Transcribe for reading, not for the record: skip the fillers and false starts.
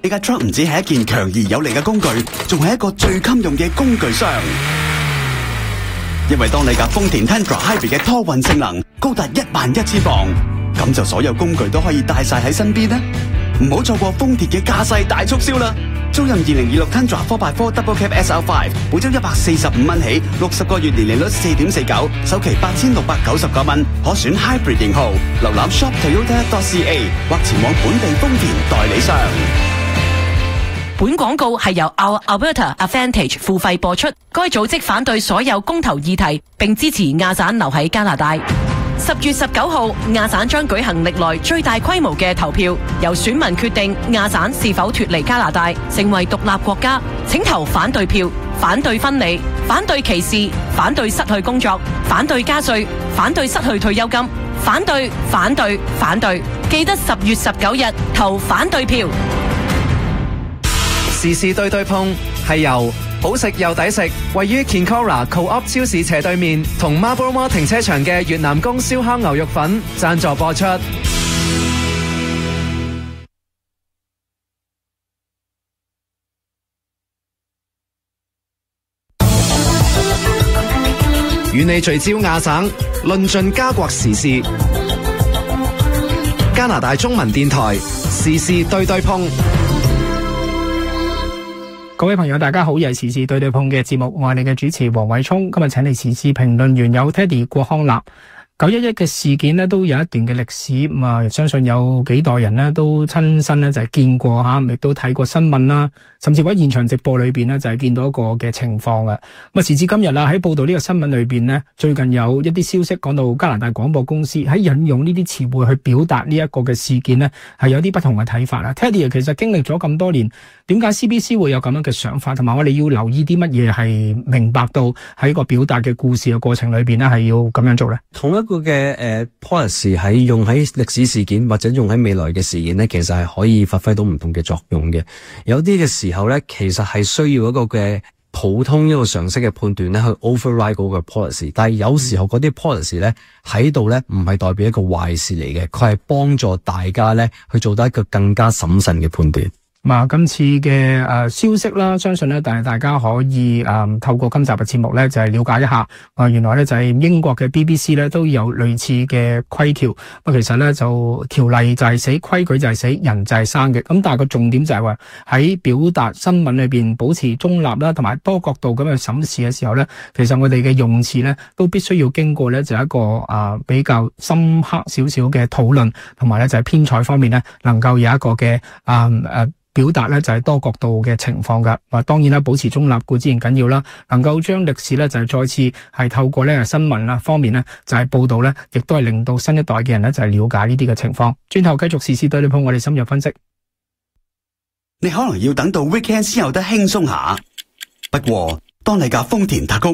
呢架 truck 唔止係一件強而有力嘅工具，仲係一個最襟用嘅工具箱。因為當你架豐田 Tundra Hybrid 嘅拖運性能高達11000磅，咁就所有工具都可以帶晒喺身邊啦。唔好錯過豐田嘅架勢大促銷啦！租任2026 Tundra 4x4 Double Cab SL5，每周145蚊起，60個月年利率4.49，首期8699蚊，可選 Hybrid 型號。瀏覽 shoptoyota.ca 或前往本地豐田代理商。 本廣告係由 Our Alberta Advantage 付費播出。該組織反對所有公投議題，並支持亞省留喺加拿大。10月19號，亞省將舉行歷來最大規模嘅投票，由選民決定亞省是否脫離加拿大，成為獨立國家。請投反對票，反對分離，反對歧視，反對失去工作，反對加稅，反對失去退休金，反對，反對，反對。記得10月19日投反對票。 時事對對碰係由好食又抵食，位於 Kinkora Co-op 超市斜對面同 Marlborough Mall 停車場嘅越南公燒烤牛肉粉贊助播出。與你聚焦亞省，論盡加國時事。加拿大中文電台時事對對碰。 各位朋友大家好，又係時事對對碰嘅節目，我係你嘅主持黃偉聰。今日請嚟時事評論員有 Teddy 郭康立。911嘅事件呢都有一段嘅歷史，咁啊相信有幾代人呢都親身呢就係見過吓，亦都睇過新聞啦，甚至喺現場直播裏邊呢就係見到一個嘅情況嘅。咁啊時至今日啦，喺報道呢個新聞裏邊呢，最近有一啲消息講到加拿大廣播公司喺引用呢啲詞彙去表達呢一個嘅事件呢，係有啲不同嘅睇法啦。Teddy 其實經歷咗咁多年，點解 CBC 會有咁樣嘅想法，同埋我哋要留意啲乜嘢係明白到喺個表達嘅故事嘅過程裏邊呢係要咁樣做咧？ 同一個嘅policy 喺用喺歷史事件或者用喺未來嘅事件咧，其實係可以發揮到唔同嘅作用嘅。有啲嘅時候咧，其實係需要一個嘅普通一個常識嘅判斷咧，去 override 嗰個 policy。但係有時候嗰啲 policy 咧喺度咧，唔係代表一個壞事嚟嘅，佢係幫助大家咧去做到一個更加審慎嘅判斷。 今次嘅消息啦，相信咧，但係大家可以透過今集嘅節目咧，就係了解一下原來咧就係英國嘅 BBC 咧都有類似嘅規條。其實咧就條例就係死，規矩就係死，人就係生嘅。咁但係個重點就係話喺表達新聞裏邊保持中立啦，同埋多角度咁去審視嘅時候咧，其實我哋嘅用詞咧都必須要經過咧就一個比較深刻少少嘅討論，同埋咧就係編採方面咧能夠有一個嘅表達咧就係多角度嘅情況噶。當然啦，保持中立固然緊要啦，能夠將歷史咧就係再次係透過呢個新聞啦方面咧就係報道咧，亦都係令到新一代嘅人咧就係了解呢啲嘅情況。轉頭繼續時事對對碰，我哋深入分析。 你可能要等到 weekend 先有得輕鬆下，不過當你架豐田特高